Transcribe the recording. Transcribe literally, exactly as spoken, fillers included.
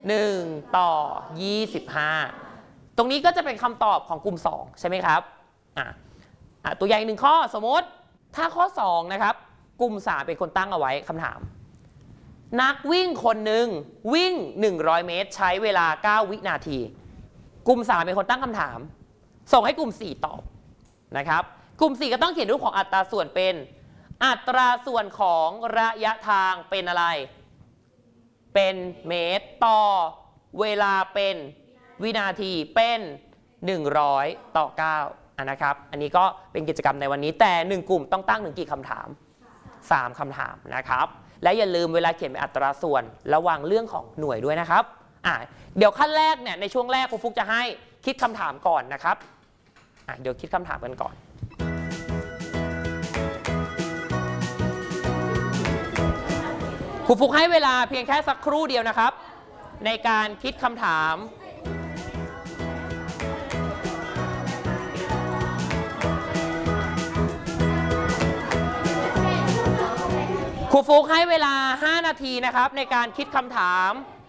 หนึ่งต่อยี่สิบห้าตรงนี้ก็จะเป็นคำตอบของกลุ่มสองใช่ไหมครับอ่ะอ่ะตัวอย่างหนึ่งข้อสมมติถ้าข้อสองนะครับกลุ่มสามเป็นคนตั้งเอาไว้คำถามนักวิ่งคนหนึ่งวิ่งหนึ่งร้อยเมตรใช้เวลาเก้าวินาทีกลุ่มสามเป็นคนตั้งคำถามส่งให้กลุ่มสี่ตอบนะครับกลุ่มสี่ก็ต้องเขียนรูปของอัตราส่วนเป็นอัตราส่วนของระยะทางเป็นอะไรเป็นเมตรต่อเวลาเป็นวินาทีเป็นหนึ่งร้อยต่อเก้าอ่ะนะครับอันนี้ก็เป็นกิจกรรมในวันนี้แต่หนึ่งกลุ่มต้องตั้งถึงกี่คำถามสามคำถามนะครับและอย่าลืมเวลาเขียนเป็นอัตราส่วนระวังเรื่องของหน่วยด้วยนะครับอ่ะเดี๋ยวขั้นแรกเนี่ยในช่วงแรกครูฟุกจะให้คิดคำถามก่อนนะครับอ่ะเดี๋ยวคิดคำถามกันก่อนครูฟุกให้เวลาเพียงแค่สักครู่เดียวนะครับในการคิดคำถามครูฟุกให้เวลาห้านาทีนะครับในการคิดคำถาม